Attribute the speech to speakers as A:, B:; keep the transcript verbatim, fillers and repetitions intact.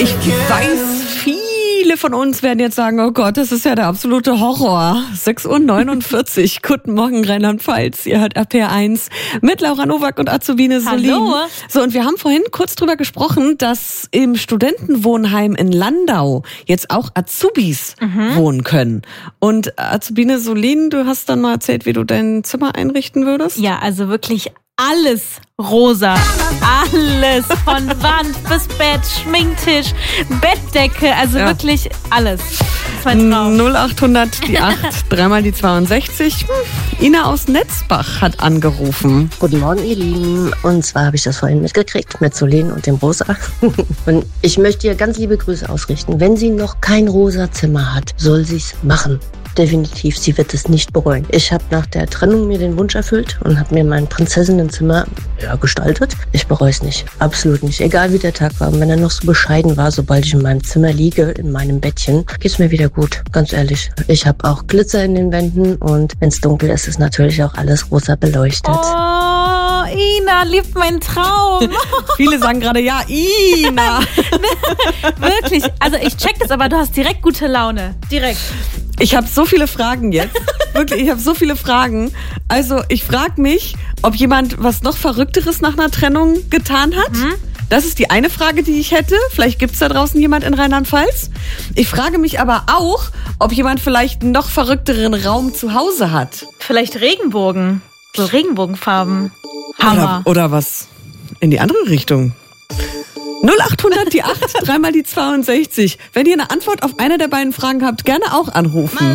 A: Ich weiß, viele von uns werden jetzt sagen, oh Gott, das ist ja der absolute Horror. sechs Uhr neunundvierzig. Guten Morgen, Rheinland-Pfalz. Ihr hört R P R eins mit Laura Nowak und Azubine Solin.
B: Hallo.
A: So, und wir haben vorhin kurz drüber gesprochen, dass im Studentenwohnheim in Landau jetzt auch Azubis mhm. wohnen können. Und Azubine Solin, du hast dann mal erzählt, wie du dein Zimmer einrichten würdest?
B: Ja, also wirklich alles rosa. Alles. Von Wand bis Bett, Schminktisch, Bettdecke. Also ja. wirklich alles. Das ist mein Traum.
A: null achthundert, die acht, dreimal die zweiundsechzig. Ina aus Netzbach hat angerufen.
C: Guten Morgen, ihr Lieben. Und zwar habe ich das vorhin mitgekriegt mit Solin und dem Rosa. Und ich möchte ihr ganz liebe Grüße ausrichten. Wenn sie noch kein rosa Zimmer hat, soll sie es machen. Definitiv, sie wird es nicht bereuen. Ich habe nach der Trennung mir den Wunsch erfüllt und habe mir mein Prinzessinnenzimmer ja, gestaltet. Ich bereue es nicht, absolut nicht. Egal wie der Tag war und wenn er noch so bescheiden war, sobald ich in meinem Zimmer liege, in meinem Bettchen, geht's mir wieder gut, ganz ehrlich. Ich habe auch Glitzer in den Wänden und wenn es dunkel ist, ist natürlich auch alles rosa beleuchtet.
B: Oh, Ina, liebt mein Traum.
A: Viele sagen gerade, ja, Ina.
B: Wirklich, also ich check das, aber du hast direkt gute Laune. Direkt.
A: Ich habe so viele Fragen jetzt. Wirklich, ich habe so viele Fragen. Also ich frage mich, ob jemand was noch Verrückteres nach einer Trennung getan hat. Mhm. Das ist die eine Frage, die ich hätte. Vielleicht gibt es da draußen jemand in Rheinland-Pfalz. Ich frage mich aber auch, ob jemand vielleicht einen noch verrückteren Raum zu Hause hat.
B: Vielleicht Regenbogen. So Regenbogenfarben. Hammer.
A: Oder, oder was in die andere Richtung. null achthundert, die acht, dreimal die zweiundsechzig. Wenn ihr eine Antwort auf eine der beiden Fragen habt, gerne auch anrufen.